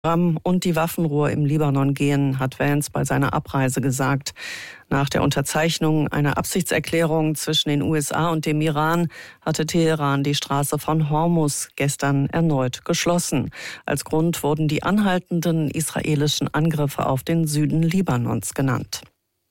und die Waffenruhe im Libanon gehen, hat Vance bei seiner Abreise gesagt. Nach der Unterzeichnung einer Absichtserklärung zwischen den USA und dem Iran hatte Teheran die Straße von Hormuz gestern erneut geschlossen. Als Grund wurden die anhaltenden israelischen Angriffe auf den Süden Libanons genannt.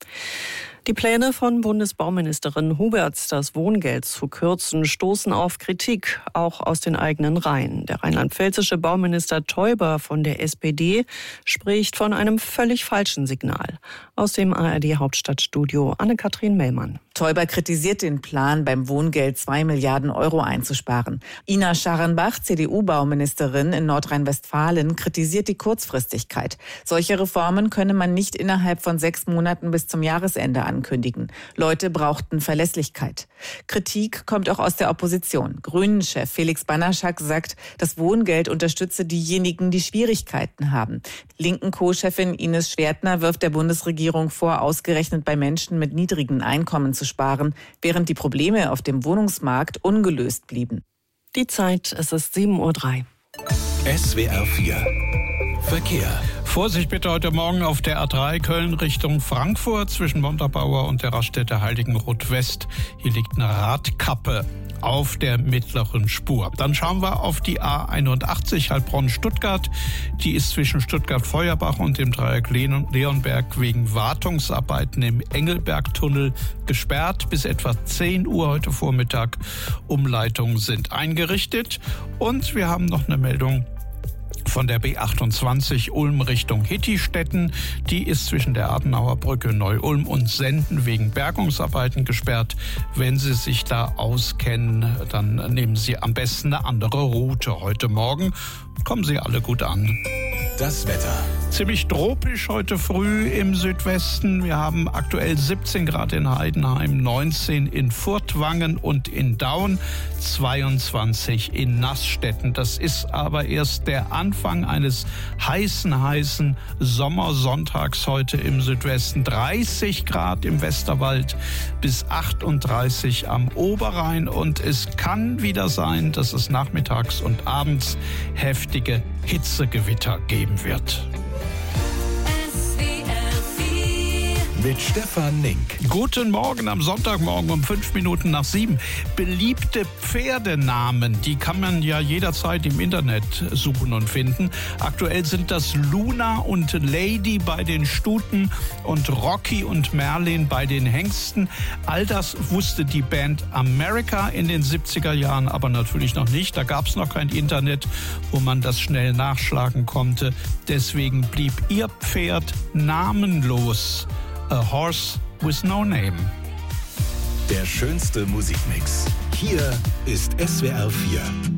Die Pläne von Bundesbauministerin Huberts, das Wohngeld zu kürzen, stoßen auf Kritik, auch aus den eigenen Reihen. Der rheinland-pfälzische Bauminister Teuber von der SPD spricht von einem völlig falschen Signal. Aus dem ARD-Hauptstadtstudio Anne-Kathrin Mellmann. Teuber kritisiert den Plan, beim Wohngeld 2 Milliarden Euro einzusparen. Ina Scharrenbach, CDU-Bauministerin in Nordrhein-Westfalen, kritisiert die Kurzfristigkeit. Solche Reformen könne man nicht innerhalb von 6 Monaten bis zum Jahresende ankündigen. Leute brauchten Verlässlichkeit. Kritik kommt auch aus der Opposition. Grünen-Chef Felix Banaschak sagt, das Wohngeld unterstütze diejenigen, die Schwierigkeiten haben. Linken-Co-Chefin Ines Schwertner wirft der Bundesregierung vor, ausgerechnet bei Menschen mit niedrigen Einkommen zu sparen, während die Probleme auf dem Wohnungsmarkt ungelöst blieben. Die Zeit, es ist 7:03 Uhr. SWR 4 Verkehr. Vorsicht bitte heute Morgen auf der A3 Köln Richtung Frankfurt zwischen Montabaur und der Raststätte Heiligenroth West. Hier liegt eine Radkappe auf der mittleren Spur. Dann schauen wir auf die A81 Heilbronn-Stuttgart. Die ist zwischen Stuttgart-Feuerbach und dem Dreieck Leonberg wegen Wartungsarbeiten im Engelbergtunnel gesperrt. Bis etwa 10 Uhr heute Vormittag. Umleitungen sind eingerichtet. Und wir haben noch eine Meldung von der B28 Ulm Richtung Hittistetten. Die ist zwischen der Adenauer Brücke Neu-Ulm und Senden wegen Bergungsarbeiten gesperrt. Wenn Sie sich da auskennen, dann nehmen Sie am besten eine andere Route heute Morgen. Kommen Sie alle gut an. Das Wetter. Ziemlich tropisch heute früh im Südwesten. Wir haben aktuell 17 Grad in Heidenheim, 19 in Furtwangen und in Daun, 22 in Naßstetten. Das ist aber erst der Anfang eines heißen Sommersonntags heute im Südwesten. 30 Grad im Westerwald bis 38 am Oberrhein. Und es kann wieder sein, dass es nachmittags und abends heftige Hitzegewitter geben wird. Mit Stefan Nink. Guten Morgen am Sonntagmorgen um 7:05. Beliebte Pferdenamen, die kann man ja jederzeit im Internet suchen und finden. Aktuell sind das Luna und Lady bei den Stuten und Rocky und Merlin bei den Hengsten. All das wusste die Band America in den 70er Jahren aber natürlich noch nicht. Da gab es noch kein Internet, wo man das schnell nachschlagen konnte. Deswegen blieb ihr Pferd namenlos. A Horse with No Name. Der schönste Musikmix. Hier ist SWR 4.